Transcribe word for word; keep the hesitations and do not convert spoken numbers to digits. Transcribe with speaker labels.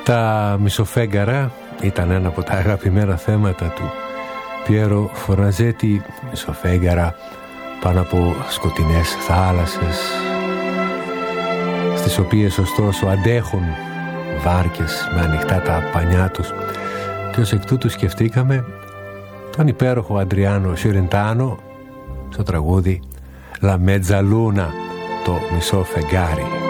Speaker 1: Τα μισοφέγγαρα ήταν ένα από τα αγαπημένα θέματα του Πιέρο Φορναζέτη. Μισοφέγγαρα πάνω από σκοτεινές θάλασσες, στις οποίες ωστόσο αντέχουν βάρκες με ανοιχτά τα πανιά τους, και ως εκ τούτου σκεφτήκαμε τον υπέροχο Αντριάνο Σιορεντάνο στο τραγούδι «La Mezzaluna», το μισό φεγγάρι.